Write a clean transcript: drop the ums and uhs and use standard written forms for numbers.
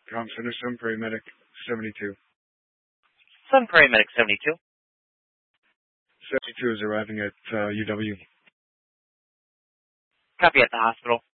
Center, Sun Paramedic 72. Sun Paramedic 72. 72 is arriving at UW. Copy at the hospital.